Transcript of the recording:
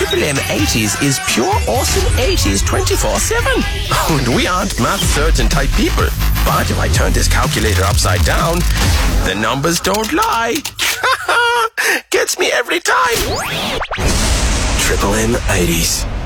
Triple M 80s is pure awesome 80s 24/7. And we aren't math surgeon type people. But if I turn this calculator upside down, the numbers don't lie. Gets me every time. Triple M 80s.